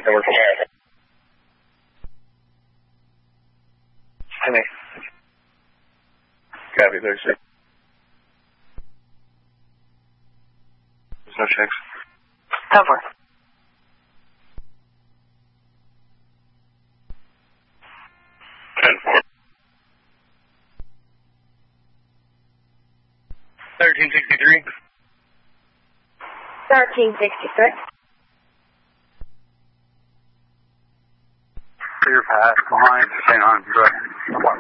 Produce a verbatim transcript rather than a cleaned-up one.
Panther working. Henry. Copy, thirty-six. There's no checks. Over. ten four. thirteen sixty-three. thirteen sixty-six. Clear path behind Saint Hans, correct.